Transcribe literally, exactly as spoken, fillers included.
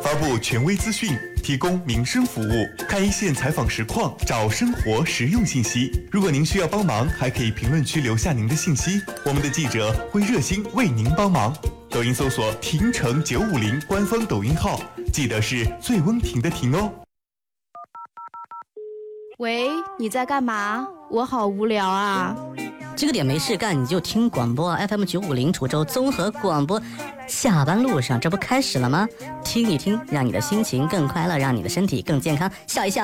发布权威资讯，提供民生服务，看一线采访实况，找生活实用信息。如果您需要帮忙，还可以评论区留下您的信息，我们的记者会热心为您帮忙。抖音搜索婷城九五零官方抖音号，记得是醉翁亭的亭哦。 喂，你在干嘛？我好无聊啊。 这个点没事干，你就听广播 F M 九五零滁州综合广播。下班路上，这不开始了吗？听一听，让你的心情更快乐，让你的身体更健康。笑一笑。